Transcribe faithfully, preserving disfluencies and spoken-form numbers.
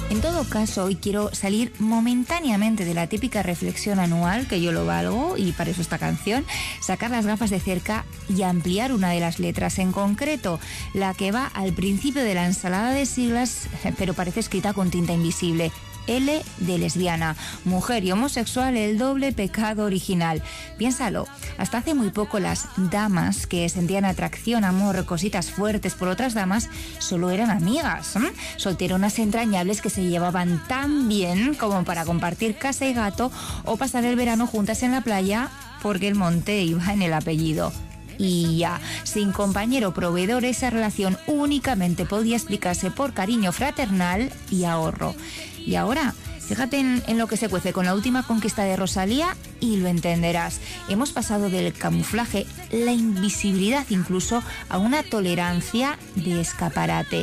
En todo caso, hoy quiero salir momentáneamente de la típica reflexión anual, que yo lo valgo, y para eso esta canción, sacar las gafas de cerca y ampliar una de las letras, en concreto, la que va al principio de la ensalada de siglas, pero parece escrita con tinta invisible. L de lesbiana, mujer y homosexual, el doble pecado original. Piénsalo, hasta hace muy poco las damas que sentían atracción, amor, cositas fuertes por otras damas, solo eran amigas, ¿eh? Solteronas entrañables que se llevaban tan bien como para compartir casa y gato o pasar el verano juntas en la playa porque el monte iba en el apellido. Y ya, sin compañero proveedor, esa relación únicamente podía explicarse por cariño fraternal y ahorro. Y ahora, fíjate en, en lo que se cuece con la última conquista de Rosalía y lo entenderás. Hemos pasado del camuflaje, la invisibilidad incluso, a una tolerancia de escaparate.